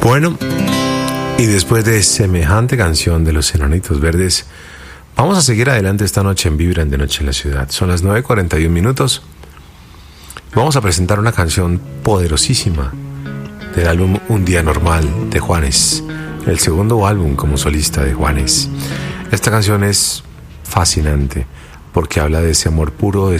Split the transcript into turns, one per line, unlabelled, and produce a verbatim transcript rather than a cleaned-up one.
Bueno, y después de semejante canción de los Enanitos Verdes, vamos a seguir adelante esta noche en Vibran de Noche en la Ciudad. Son las nueve cuarenta y un minutos. Vamos a presentar una canción poderosísima del álbum Un Día Normal de Juanes, el segundo álbum como solista de Juanes. Esta canción es fascinante porque habla de ese amor puro, de